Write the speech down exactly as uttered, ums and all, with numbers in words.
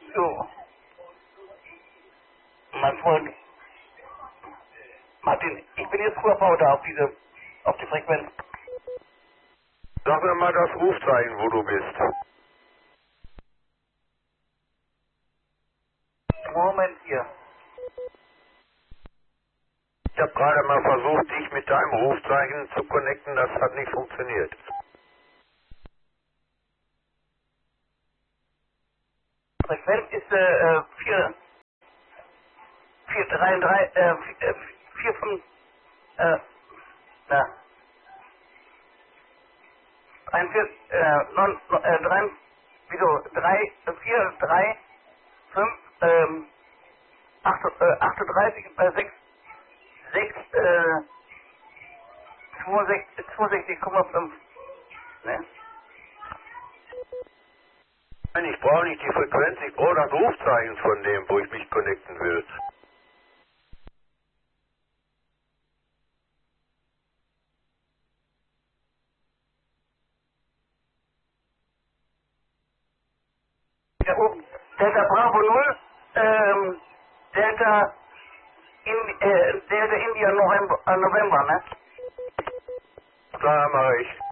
Jo. Mein Freund. Martin, ich bin jetzt Fuhrbau da auf diese, auf die Frequenz. Sag mir mal das Rufzeichen, wo du bist. Moment hier. Ich habe gerade mal versucht, dich mit deinem Rufzeichen zu connecten, das hat nicht funktioniert. Frequenz ist äh, vier, vier, drei, drei, äh, vier, fünf, äh, na, dreiundvierzig, äh, neun, äh, drei, wieso, drei, vier, drei, fünf, ähm, acht, äh, achtunddreißig, äh, sechs, sechs, äh, zweiundsechzig Komma fünf, ne? Nein, ich brauche nicht die Frequenz, ich brauche das Rufzeichen von dem, wo ich mich connecten will. Da oben, Delta Bravo null, ähm, Delta, in, äh, Delta India November, äh, November, ne? Klar, mache ich.